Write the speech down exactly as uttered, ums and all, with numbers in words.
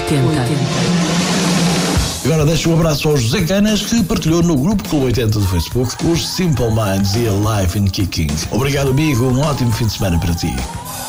oitenta. Agora deixo um abraço ao José Canas, que partilhou no grupo Clube oitenta do Facebook os Simple Minds e a Life in Kicking. Obrigado, amigo. Um ótimo fim de semana para ti.